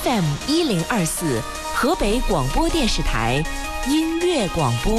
FM1024河北广播电视台音乐广播。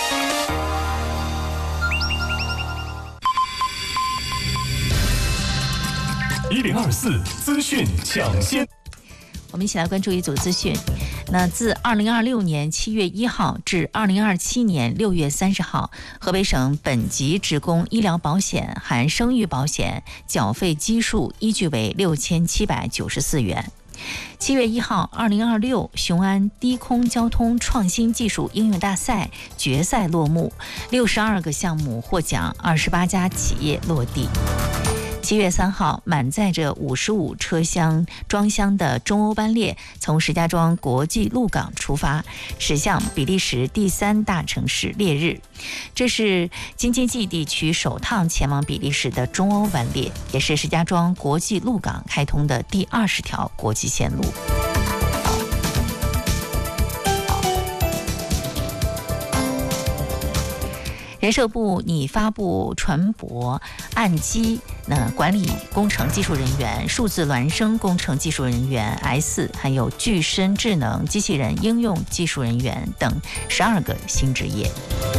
1024资讯抢先。 我们一起来关注一组资讯。那自2026年7月1号至2027年6月30号，河北省本级职工医疗保险含生育保险缴费基数依据为6794元。7月1号，2026雄安低空交通创新技术应用大赛决赛落幕，62个项目获奖，28家企业落地。7月3号，满载着55车厢装箱的中欧班列从石家庄国际陆港出发，驶向比利时第3大城市烈日。这是京津冀地区首趟前往比利时的中欧班列，也是石家庄国际陆港开通的第20条国际线路。人社部拟发布船舶岸基管理工程技术人员、数字孪生工程技术人员 S， 还有具身智能机器人应用技术人员等12个新职业。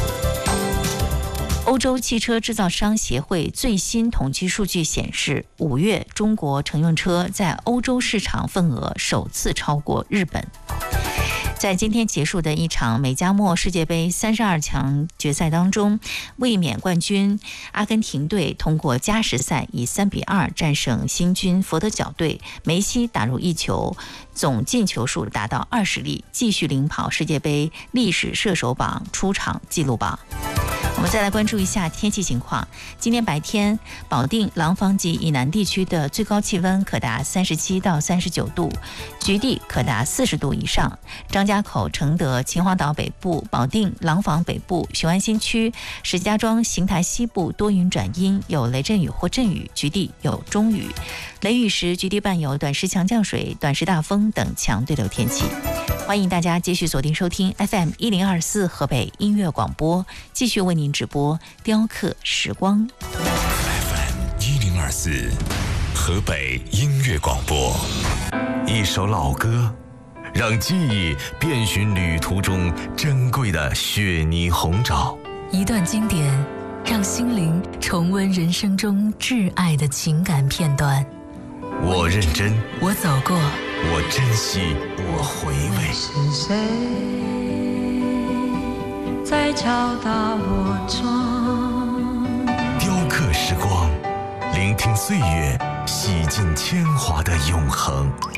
欧洲汽车制造商协会最新统计数据显示，5月中国乘用车在欧洲市场份额首次超过日本。在今天结束的一场美加墨世界杯32强决赛当中，卫冕冠军阿根廷队通过加时赛以3-2战胜新军佛得角队，梅西打入1球，总进球数达到20粒，继续领跑世界杯历史射手榜出场纪录榜。我们再来关注一下天气情况。今天白天，保定、廊坊及以南地区的最高气温可达37到39度，局地可达40度以上。张家口、承德、秦皇岛北部、保定、廊坊北部、雄安新区、石家庄、邢台西部多云转阴，有雷阵雨或阵雨，局地有中雨。雷雨时，局地伴有短时强降水、短时大风等强对流天气。欢迎大家继续锁定收听 FM1024河北音乐广播，继续为您直播雕刻时光。 FM1024河北音乐广播，一首老歌，让记忆遍寻旅途中珍贵的雪泥红枣； 一段经典，让心灵重温人生中挚爱的情感片段。 我认真， 我走过， 我珍惜，我回味。 是谁在敲打我窗？ 雕刻时光，聆听岁月洗尽铅华的永恒。